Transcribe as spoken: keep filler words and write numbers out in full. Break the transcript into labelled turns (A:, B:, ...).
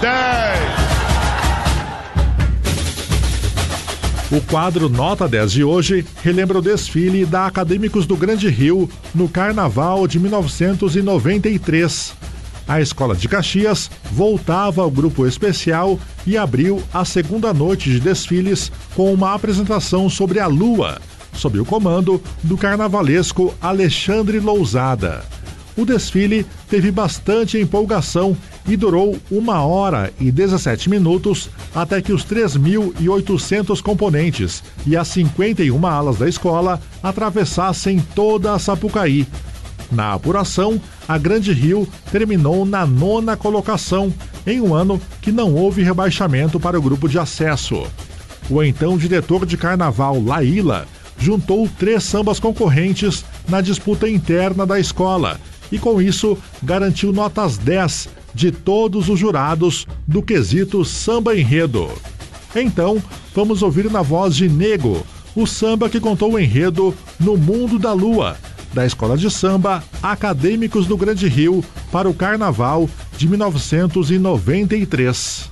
A: dez.
B: O quadro Nota dez de hoje relembra o desfile da Acadêmicos do Grande Rio no Carnaval de mil novecentos e noventa e três. A Escola de Caxias voltava ao grupo especial e abriu a segunda noite de desfiles com uma apresentação sobre a Lua, sob o comando do carnavalesco Alexandre Lousada. O desfile teve bastante empolgação e durou uma hora e dezessete minutos até que os três mil e oitocentos componentes e as cinquenta e uma alas da escola atravessassem toda a Sapucaí. Na apuração, a Grande Rio terminou na nona colocação, em um ano que não houve rebaixamento para o grupo de acesso. O então diretor de carnaval, Laíla, juntou três sambas concorrentes na disputa interna da escola e, com isso, garantiu notas dez de todos os jurados do quesito samba enredo. Então, vamos ouvir na voz de Nego, o samba que contou o enredo No Mundo da Lua, da Escola de Samba Acadêmicos do Grande Rio para o Carnaval de mil novecentos e noventa e três.